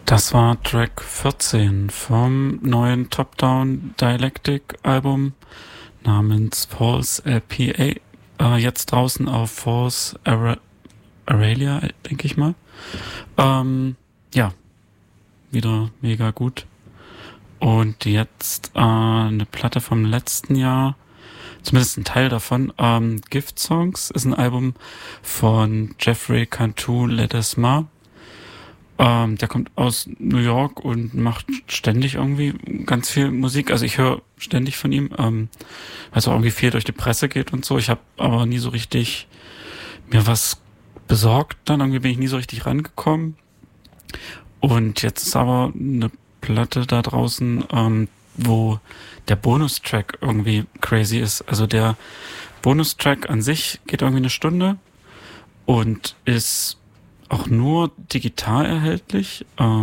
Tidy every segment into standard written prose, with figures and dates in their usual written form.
Das war Track 14 vom neuen Top-Down Dialectic Album namens False LPA. Jetzt draußen auf False Aurelia, denke ich mal. Ja, wieder mega gut. Und jetzt eine Platte vom letzten Jahr, zumindest ein Teil davon. Gift Songs ist ein Album von Jeffrey Cantu Ledesma. Der kommt aus New York und macht ständig irgendwie ganz viel Musik. Also ich höre ständig von ihm, weil es auch irgendwie viel durch die Presse geht und so. Ich habe aber nie so richtig mir was besorgt. Dann irgendwie bin ich nie so richtig rangekommen. Und jetzt ist aber eine Platte da draußen, wo der Bonustrack irgendwie crazy ist. Also der Bonustrack an sich geht irgendwie eine Stunde und ist auch nur digital erhältlich,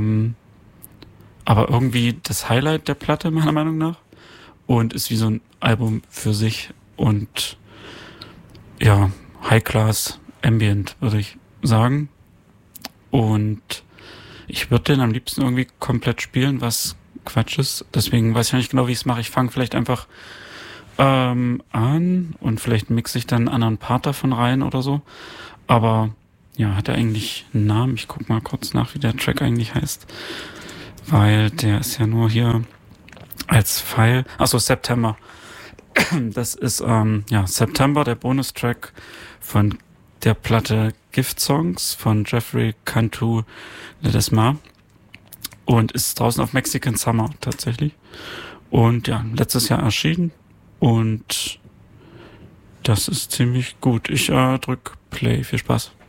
aber irgendwie das Highlight der Platte meiner Meinung nach und ist wie so ein Album für sich und ja, High-Class Ambient, würde ich sagen. Und ich würde den am liebsten irgendwie komplett spielen, was Quatsch ist. Deswegen weiß ich noch nicht genau, wie ich es mache. Ich fange vielleicht einfach an und vielleicht mixe ich dann einen anderen Part davon rein oder so. Aber ja, hat er eigentlich einen Namen? Ich guck mal kurz nach, wie der Track eigentlich heißt. Weil der ist ja nur hier als File. Achso, September. Das ist September, der Bonustrack von der Platte Gift Songs von Jeffrey Cantu Ledesma. Und ist draußen auf Mexican Summer tatsächlich. Und ja, letztes Jahr erschienen. Und das ist ziemlich gut. Ich drück Play. Viel Spaß.